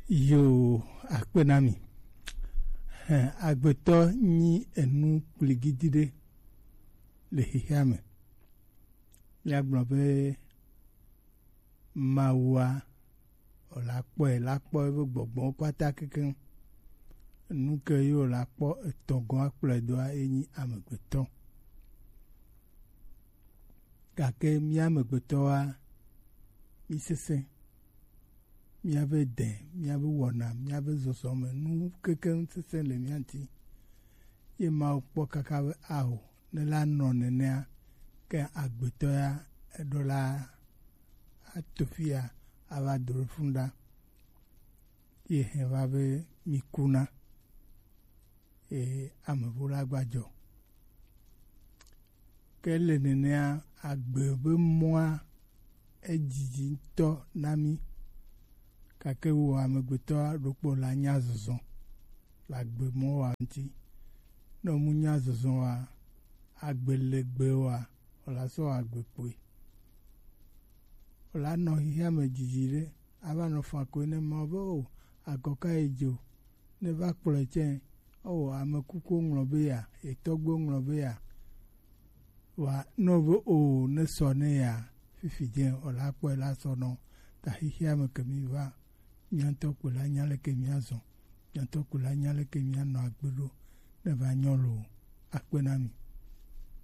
Yo akpenami agbeto ni enu pligidide le hiame le agbobe mawa olapo gbogbo pata keken nu ke yo lapo etogun apledo enyi amegbeto kake mi amegbeto wa mi sese mi ave de mi ave wona mi ave zosome nu keke sese le mi anti ye ma po kaka aho ne la no nene ke agbeto ya edola atofia ava dorofunda ye heva be mikuna amevula gbajo kele nene agbe be moa ejiji to nami kake wo amegbeto dokpo la nyazozo la gbe mo wa nti no mu nyazozo wa agbelegbe wa ola so agbepe ola no hia mejijire aba no fa ko ne mo bo agoka ejo ne ba ploche o amekuko nrobe ya etogbo nrobe ya wa no bo o ne so ne ya fifije ola po la so no ta hia me kemi va nyanto kula nyale kemi azo nyanto kula nyale kemi no agbero ne ba nyolo akpenami